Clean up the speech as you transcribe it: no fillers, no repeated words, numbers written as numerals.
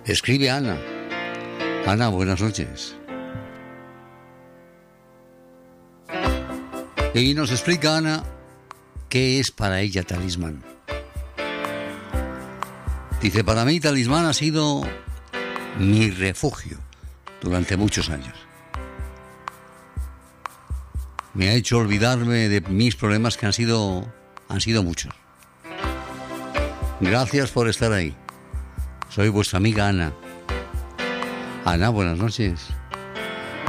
Escribe Ana. Ana, buenas noches. Y nos explica Ana qué es para ella talismán. Dice, para mí talismán ha sido mi refugio durante muchos años. Me ha hecho olvidarme de mis problemas que han sido muchos. Gracias por estar ahí. Soy vuestra amiga Ana. Ana, buenas noches.